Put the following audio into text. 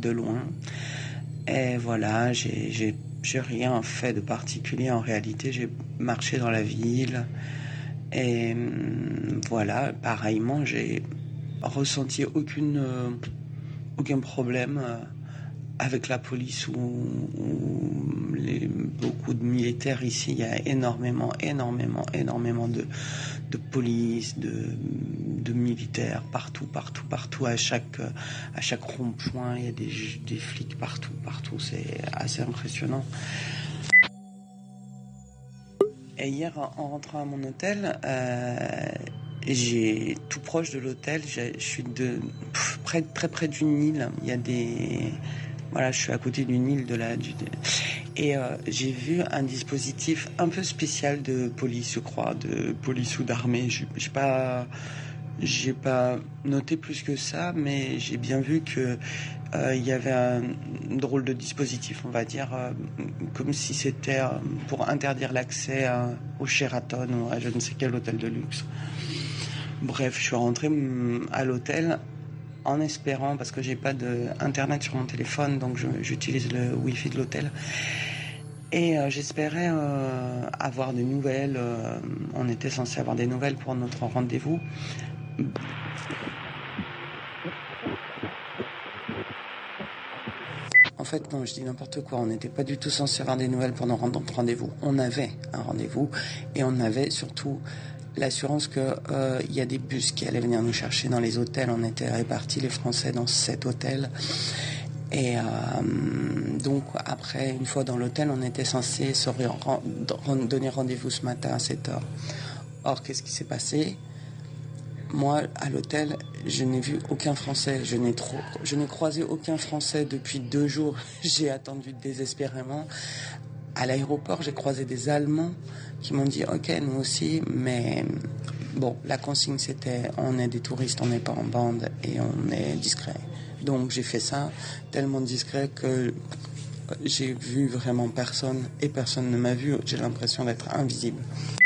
de loin. Et voilà, j'ai rien fait de particulier en réalité. J'ai marché dans la ville et voilà, pareillement, j'ai ressenti aucun problème avec la police ou beaucoup de militaires ici. Il y a énormément de police, de militaires partout. À chaque rond-point, il y a des flics partout. C'est assez impressionnant. Et hier, en rentrant à mon hôtel, j'ai tout proche de l'hôtel, je suis très près du Nil. Il y a je suis à côté du Nil et j'ai vu un dispositif un peu spécial de police, je crois, de police ou d'armée. J'ai pas noté plus que ça, mais j'ai bien vu que il y avait un drôle de dispositif, on va dire, comme si c'était pour interdire l'accès au Sheraton ou à je ne sais quel hôtel de luxe. Bref, je suis rentré à l'hôtel en espérant, parce que j'ai pas d'internet sur mon téléphone, donc j'utilise le wifi de l'hôtel. Et j'espérais avoir des nouvelles. On était censé avoir des nouvelles pour notre rendez-vous. En fait, non, je dis n'importe quoi. On n'était pas du tout censé avoir des nouvelles pour notre rendez-vous. On avait un rendez-vous et on avait surtout l'assurance qu'il y a des bus qui allaient venir nous chercher dans les hôtels. On était répartis, les Français, dans 7 hôtels. Et donc, après, une fois dans l'hôtel, on était censé se donner rendez-vous ce matin à 7h. Or, qu'est-ce qui s'est passé ? Moi, à l'hôtel, je n'ai vu aucun Français. Je n'ai croisé aucun Français depuis 2 jours. J'ai attendu désespérément. À l'aéroport, j'ai croisé des Allemands qui m'ont dit « Ok, nous aussi », mais bon, la consigne c'était « On est des touristes, on n'est pas en bande et on est discret ». Donc j'ai fait ça tellement discret que j'ai vu vraiment personne et personne ne m'a vu. J'ai l'impression d'être invisible.